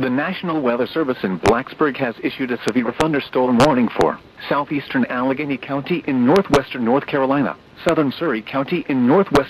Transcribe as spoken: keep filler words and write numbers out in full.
The National Weather Service in Blacksburg has issued a severe thunderstorm warning for southeastern Allegheny County in northwestern North Carolina, southern Surry County in northwestern